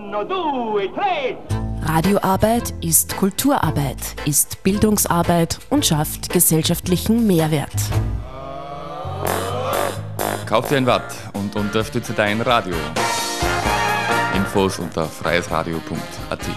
1, 2, 3. Radioarbeit ist Kulturarbeit, ist Bildungsarbeit und schafft gesellschaftlichen Mehrwert. Kauf dir ein Watt und unterstütze dein Radio. Infos unter freiesradio.at.